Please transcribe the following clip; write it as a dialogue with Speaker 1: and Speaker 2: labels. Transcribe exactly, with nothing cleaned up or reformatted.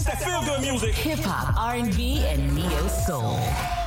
Speaker 1: that feel good music.
Speaker 2: Hip hop, R and B, and neo soul.